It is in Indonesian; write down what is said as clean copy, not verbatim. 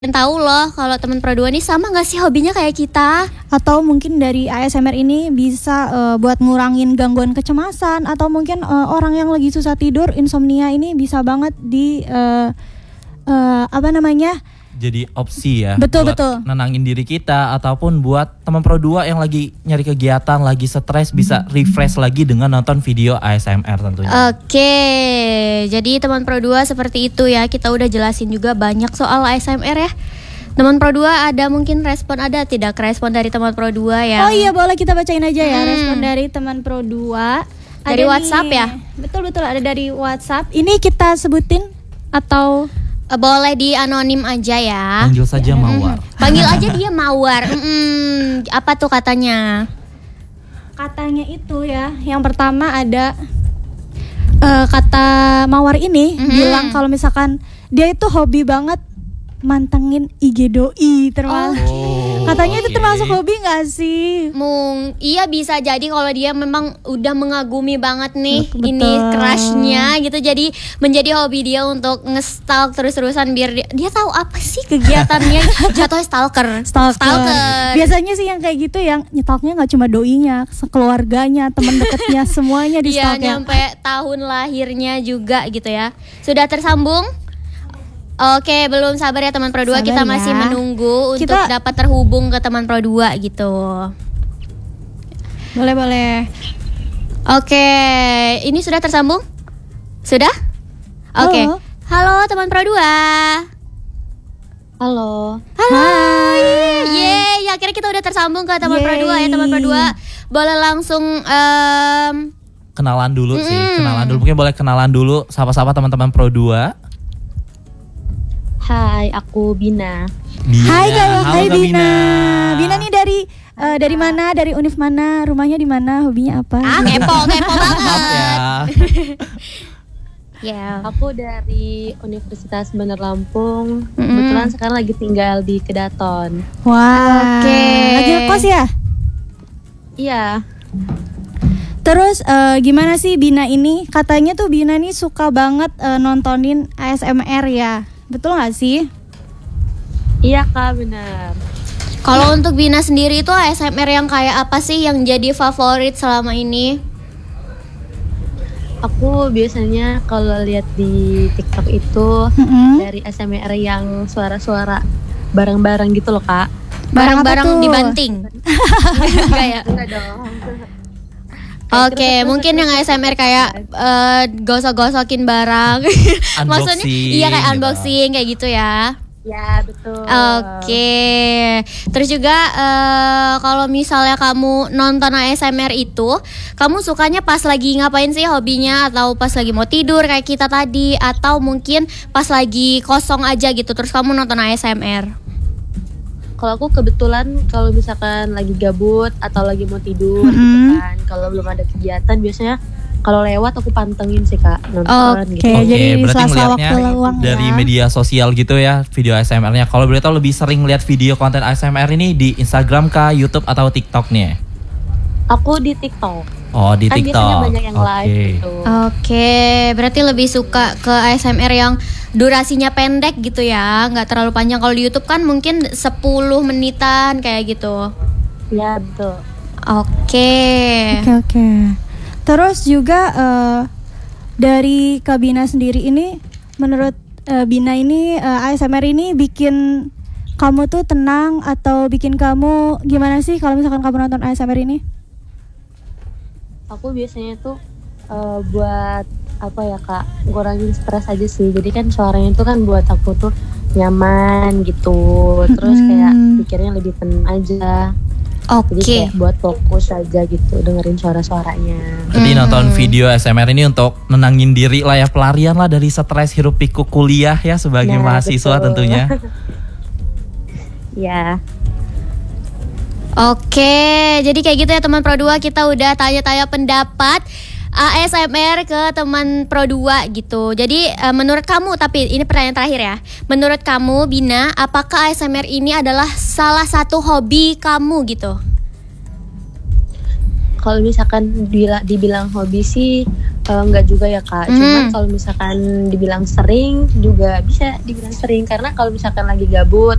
tahu loh kalau teman Pro 2 nih sama nggak sih hobinya kayak kita? Atau mungkin dari ASMR ini bisa buat ngurangin gangguan kecemasan, atau mungkin orang yang lagi susah tidur, insomnia ini bisa banget di jadi opsi ya. Betul, buat betul. nenangin diri kita, ataupun buat teman Pro 2 yang lagi nyari kegiatan, lagi stres, bisa refresh lagi dengan nonton video ASMR tentunya. Oke, jadi teman Pro 2 seperti itu ya. Kita udah jelasin juga banyak soal ASMR ya. Teman Pro 2 ada mungkin respon, ada tidak respon dari teman Pro 2 ya? Oh iya, boleh kita bacain aja ya respon dari teman Pro 2. Dari WhatsApp ya? Betul, ada dari WhatsApp. Ini kita sebutin atau boleh di anonim aja ya. Panggil saja Mawar. Panggil aja dia Mawar. Apa tuh katanya? Katanya itu ya, yang pertama ada kata Mawar ini bilang kalau misalkan dia itu hobi banget mantengin IG doi termasuk. Katanya itu termasuk hobi nggak sih? Iya bisa jadi kalau dia memang udah mengagumi banget nih. Betul. Ini crushnya gitu, jadi menjadi hobi dia untuk nge-stalk terus-terusan biar dia tahu apa sih kegiatannya. Jatuhnya stalker. Biasanya sih yang kayak gitu, yang nyetalknya nggak cuma doinya, sekeluarganya, teman dekatnya, semuanya di stalk. Iya, nyampe tahun lahirnya juga gitu ya. Sudah tersambung? Oke, belum sabar ya teman Pro 2, kita masih menunggu untuk dapat terhubung ke teman Pro 2 gitu. Boleh. Oke, ini sudah tersambung? Sudah? Oke. Halo teman Pro 2. Halo. Yeay, akhirnya kita udah tersambung ke teman Pro 2 ya. Teman Pro 2 boleh langsung kenalan dulu sih. Mungkin boleh kenalan dulu, sapa-sapa teman-teman Pro 2. Hai, aku Bina. Hai Bina. Bina nih dari mana? Dari univ mana? Rumahnya di mana? Hobinya apa? Kepo banget. Ya. Aku dari Universitas Bandar Lampung. Kebetulan sekarang lagi tinggal di Kedaton. Wah. Oke. Lagi ngekos ya? Iya. Terus gimana sih Bina ini? Katanya tuh Bina nih suka banget nontonin ASMR ya. Betul gak sih? Iya Kak, benar. Kalau untuk Bina sendiri itu ASMR yang kayak apa sih yang jadi favorit selama ini? Aku biasanya kalau lihat di TikTok itu dari ASMR yang suara-suara bareng-bareng gitu loh Kak. Bareng-bareng dibanting. Enggak ya? Enggak dong. Oke, mungkin yang ASMR kayak gosok-gosokin barang. Maksudnya iya kayak unboxing kayak gitu ya. Ya, betul. Oke. Terus juga kalau misalnya kamu nonton ASMR itu, kamu sukanya pas lagi ngapain sih hobinya? Atau pas lagi mau tidur kayak kita tadi? Atau mungkin pas lagi kosong aja gitu terus kamu nonton ASMR? Kalau aku kebetulan kalau misalkan lagi gabut atau lagi mau tidur gitu kan, kalau belum ada kegiatan biasanya kalau lewat aku pantengin sih Kak nonton gitu. Jadi berarti ngeliatnya dari media sosial gitu ya video ASMR-nya. Kalau boleh tahu lebih sering lihat video konten ASMR ini di Instagram kah, YouTube atau TikTok nih? Aku di TikTok. Oh, di TikTok. Biasanya banyak yang live gitu. Oke, berarti lebih suka ke ASMR yang durasinya pendek gitu ya, nggak terlalu panjang. Kalau di YouTube kan mungkin 10 menitan kayak gitu. Ya, betul. Oke. Terus juga dari Kak Bina sendiri ini, menurut Bina ini ASMR ini bikin kamu tuh tenang atau bikin kamu gimana sih kalau misalkan kamu nonton ASMR ini? Aku biasanya tuh buat apa ya Kak, ngurangin stres aja sih. Jadi kan suaranya itu kan buat aku tuh nyaman gitu. Terus kayak pikirnya lebih tenang aja. Jadi kayak buat fokus aja gitu dengerin suara-suaranya. Jadi nonton video ASMR ini untuk nenangin diri lah ya, pelarian lah dari stres hiruk pikuk kuliah ya sebagai mahasiswa betul. Tentunya. Ya. Oke, jadi kayak gitu ya teman Pro 2, kita udah tanya-tanya pendapat ASMR ke teman Pro 2 gitu. Jadi menurut kamu, tapi ini pertanyaan terakhir ya. Menurut kamu Bina, apakah ASMR ini adalah salah satu hobi kamu gitu? Kalau misalkan dibilang hobi sih Enggak juga ya kak, Hmm. cuman kalau misalkan dibilang sering juga bisa dibilang sering, karena kalau misalkan lagi gabut